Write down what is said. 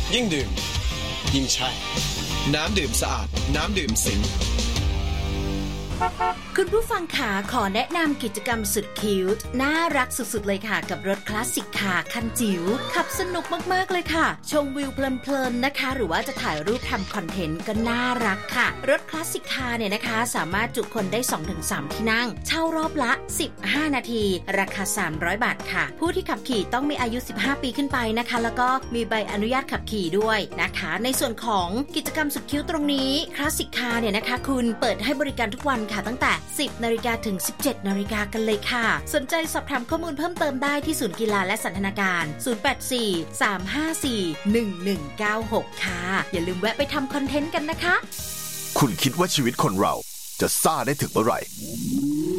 ยิ่งดื่มยิ่งใช่น้ำดื่มสะอาดน้ำดื่มสิงคุณผู้ฟังขาขอแนะนำกิจกรรมสุดคิ้วน่ารักสุดๆเลยค่ะกับรถคลาสสิกคาร์คันจิ๋วขับสนุกมากๆเลยค่ะชมวิวเพลินๆนะคะหรือว่าจะถ่ายรูปทำคอนเทนต์ก็น่ารักค่ะรถคลาสสิกคาร์เนี่ยนะคะสามารถจุคนได้ 2-3 ที่นั่งเช่ารอบละ15นาทีราคา300บาทค่ะผู้ที่ขับขี่ต้องมีอายุ15ปีขึ้นไปนะคะแล้วก็มีใบอนุญาตขับขี่ด้วยนะคะในส่วนของกิจกรรมสุดคิ้วตรงนี้คลาสสิกคาร์เนี่ยนะคะคุณเปิดให้บริการทุกวันค่ะตั้งแต่ 10 นาฬิกาถึง 17 นาฬิกากันเลยค่ะสนใจสอบถามข้อมูลเพิ่มเติมได้ที่ศูนย์กีฬาและสันทนาการ084-354-1196ค่ะอย่าลืมแวะไปทำคอนเทนต์กันนะคะคุณคิดว่าชีวิตคนเราจะซ่าได้ถึงเมื่อไหร่